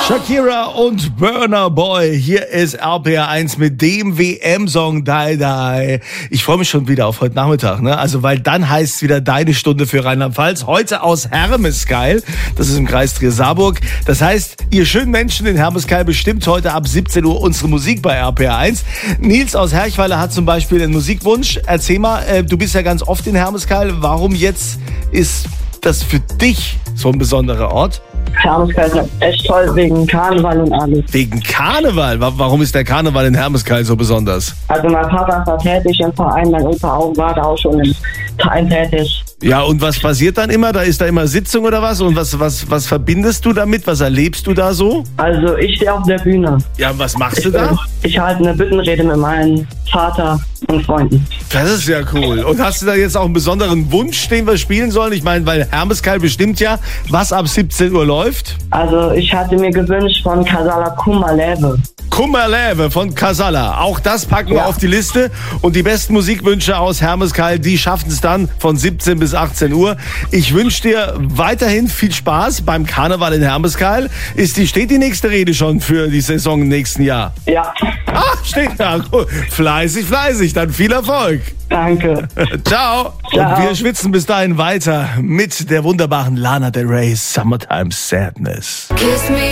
Shakira und Burna Boy. Hier ist RPR1 mit dem WM-Song Die Die. Ich freue mich schon wieder auf heute Nachmittag, ne? Also, weil dann heißt es wieder deine Stunde für Rheinland-Pfalz. Heute aus Hermeskeil. Das ist im Kreis Trier-Saarburg. Das heißt, ihr schönen Menschen in Hermeskeil bestimmt heute ab 17 Uhr unsere Musik bei RPR1. Nils aus Herchweiler hat zum Beispiel einen Musikwunsch. Erzähl mal, du bist ja ganz oft in Hermeskeil. Warum jetzt ist das für dich so ein besonderer Ort? Hermeskeil ist echt toll wegen Karneval und alles. Wegen Karneval? Warum ist der Karneval in Hermeskeil so besonders? Also mein Papa war tätig im Verein, mein Opa auch, war da auch schon im Verein tätig. Ja, und was passiert dann immer? Da ist da immer Sitzung oder was? Und was verbindest du damit? Was erlebst du da so? Also ich stehe auf der Bühne. Ja, was machst du da? Ich halte eine Büttenrede mit meinem Vater und Freunden. Das ist ja cool. Und hast du da jetzt auch einen besonderen Wunsch, den wir spielen sollen? Ich meine, weil Hermeskeil bestimmt ja, was ab 17 Uhr läuft. Also ich hatte mir gewünscht von Casala Kummerleve. Kummerleve von Casala. Auch das packen wir auf die Liste. Und die besten Musikwünsche aus Hermeskeil, die schaffen es dann von 17 bis 18 Uhr. Ich wünsche dir weiterhin viel Spaß beim Karneval in Hermeskeil. Steht die nächste Rede schon für die Saison im nächsten Jahr? Ja. Steht da. Gut. Fleißig. Dann viel Erfolg. Danke. Ciao. Ciao. Und wir schwitzen bis dahin weiter mit der wunderbaren Lana Del Rey, Summertime Sadness. Kiss me.